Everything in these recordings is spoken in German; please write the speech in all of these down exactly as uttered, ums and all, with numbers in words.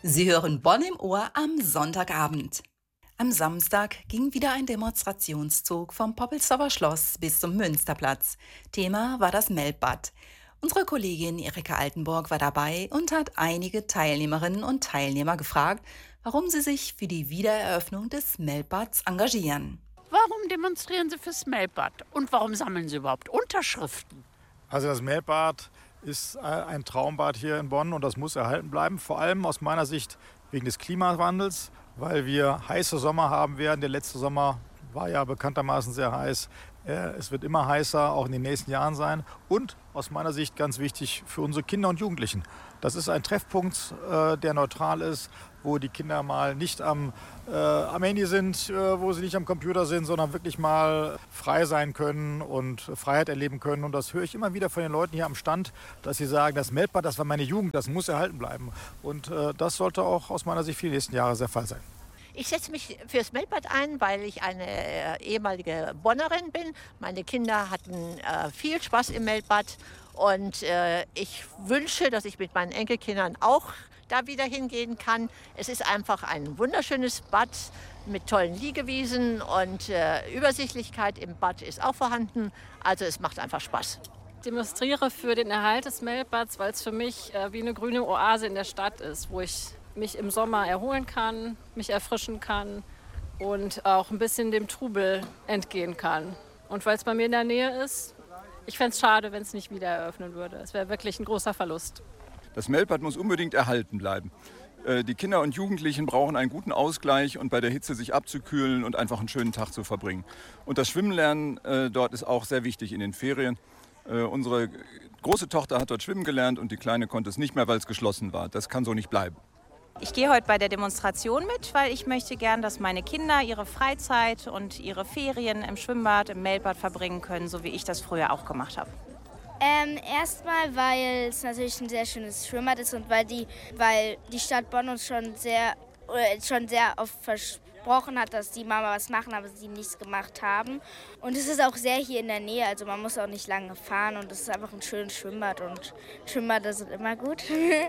Sie hören Bonn im Ohr am Sonntagabend. Am Samstag ging wieder ein Demonstrationszug vom Poppelsdorfer Schloss bis zum Münsterplatz. Thema war das Melkbad. Unsere Kollegin Erika Altenburg war dabei und hat einige Teilnehmerinnen und Teilnehmer gefragt, warum sie sich für die Wiedereröffnung des Melkbads engagieren. Warum demonstrieren Sie fürs Melkbad? Und warum sammeln Sie überhaupt Unterschriften? Also das Melkbad ist ein Traumbad hier in Bonn und das muss erhalten bleiben. Vor allem aus meiner Sicht wegen des Klimawandels, weil wir heiße Sommer haben werden. Der letzte Sommer war ja bekanntermaßen sehr heiß. Es wird immer heißer, auch in den nächsten Jahren sein. Und aus meiner Sicht ganz wichtig für unsere Kinder und Jugendlichen. Das ist ein Treffpunkt, der neutral ist, wo die Kinder mal nicht am, äh, am Handy sind, äh, wo sie nicht am Computer sind, sondern wirklich mal frei sein können und Freiheit erleben können. Und das höre ich immer wieder von den Leuten hier am Stand, dass sie sagen, das Melkbad, das war meine Jugend, das muss erhalten bleiben. Und äh, das sollte auch aus meiner Sicht für die nächsten Jahre der Fall sein. Ich setze mich fürs Melkbad ein, weil ich eine äh, ehemalige Bonnerin bin. Meine Kinder hatten äh, viel Spaß im Melkbad und äh, ich wünsche, dass ich mit meinen Enkelkindern auch da wieder hingehen kann. Es ist einfach ein wunderschönes Bad mit tollen Liegewiesen und äh, Übersichtlichkeit im Bad ist auch vorhanden. Also es macht einfach Spaß. Ich demonstriere für den Erhalt des Melkbads, weil es für mich äh, wie eine grüne Oase in der Stadt ist, wo ich mich im Sommer erholen kann, mich erfrischen kann und auch ein bisschen dem Trubel entgehen kann. Und weil es bei mir in der Nähe ist, ich fände es schade, wenn es nicht wieder eröffnen würde. Es wäre wirklich ein großer Verlust. Das Melkbad muss unbedingt erhalten bleiben. Die Kinder und Jugendlichen brauchen einen guten Ausgleich und bei der Hitze sich abzukühlen und einfach einen schönen Tag zu verbringen. Und das Schwimmenlernen äh, dort ist auch sehr wichtig in den Ferien. Äh, unsere große Tochter hat dort schwimmen gelernt und die Kleine konnte es nicht mehr, weil es geschlossen war. Das kann so nicht bleiben. Ich gehe heute bei der Demonstration mit, weil ich möchte gern, dass meine Kinder ihre Freizeit und ihre Ferien im Schwimmbad, im Melkbad verbringen können, so wie ich das früher auch gemacht habe. Ähm, erstmal, weil es natürlich ein sehr schönes Schwimmbad ist und weil die, weil die Stadt Bonn uns schon sehr, äh, schon sehr oft versprochen hat, dass die Mama was machen, aber sie nichts gemacht haben. Und es ist auch sehr hier in der Nähe, also man muss auch nicht lange fahren und es ist einfach ein schönes Schwimmbad und Schwimmbäder sind immer gut.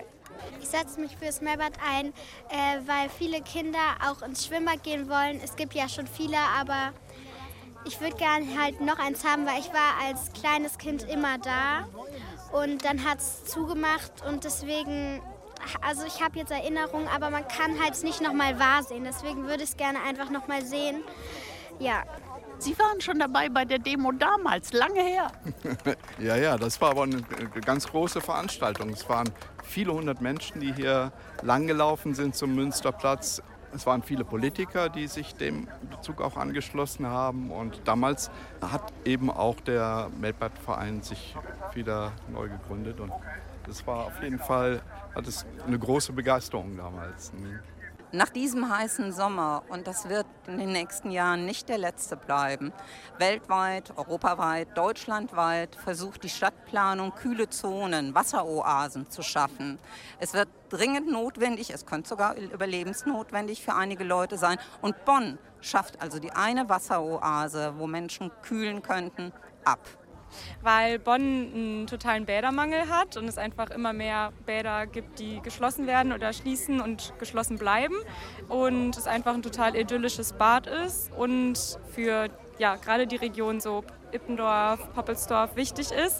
Ich setze mich fürs Melkbad ein, äh, weil viele Kinder auch ins Schwimmbad gehen wollen. Es gibt ja schon viele, aber ich würde gerne halt noch eins haben, weil ich war als kleines Kind immer da und dann hat es zugemacht und deswegen, also ich habe jetzt Erinnerungen, aber man kann halt nicht nochmal wahr sehen. Deswegen würde ich es gerne einfach nochmal sehen. Ja. Sie waren schon dabei bei der Demo damals, lange her. Ja, ja, das war aber eine ganz große Veranstaltung. Es waren viele hundert Menschen, die hier langgelaufen sind zum Münsterplatz. Es waren viele Politiker, die sich dem Zug auch angeschlossen haben. Und damals hat eben auch der Melkbadverein sich wieder neu gegründet. Und das war auf jeden Fall, hat es eine große Begeisterung damals. Nach diesem heißen Sommer, und das wird in den nächsten Jahren nicht der letzte bleiben, weltweit, europaweit, deutschlandweit versucht die Stadtplanung kühle Zonen, Wasseroasen zu schaffen. Es wird dringend notwendig, es könnte sogar überlebensnotwendig für einige Leute sein. Und Bonn schafft also die eine Wasseroase, wo Menschen kühlen könnten, ab. Weil Bonn einen totalen Bädermangel hat und es einfach immer mehr Bäder gibt, die geschlossen werden oder schließen und geschlossen bleiben. Und es einfach ein total idyllisches Bad ist und für ja, gerade die Region so Ippendorf, Poppelsdorf wichtig ist.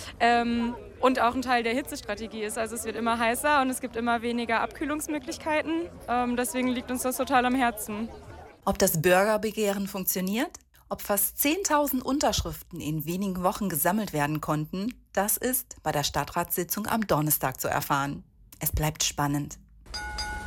Ähm, und auch ein Teil der Hitzestrategie ist. Also es wird immer heißer und es gibt immer weniger Abkühlungsmöglichkeiten. Ähm, deswegen liegt uns das total am Herzen. Ob das Bürgerbegehren funktioniert? Ob fast zehntausend Unterschriften in wenigen Wochen gesammelt werden konnten, das ist bei der Stadtratssitzung am Donnerstag zu erfahren. Es bleibt spannend.